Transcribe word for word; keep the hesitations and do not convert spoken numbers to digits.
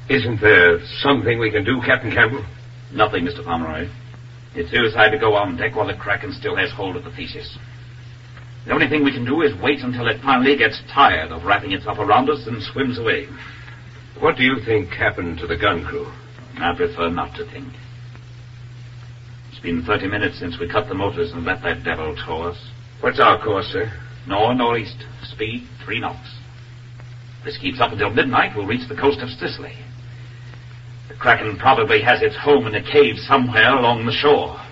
Isn't there something we can do, Captain Campbell? Nothing, Mister Pomeroy. It's suicide to go on deck while the Kraken still has hold of the Theseus. The only thing we can do is wait until it finally gets tired of wrapping itself around us and swims away. What do you think happened to the gun crew? I prefer not to think. It's been thirty minutes since we cut the motors and let that devil tow us. What's our course, sir? Nor northeast. Speed, three knots. If this keeps up until midnight, we'll reach the coast of Sicily. The Kraken probably has its home in a cave somewhere along the shore.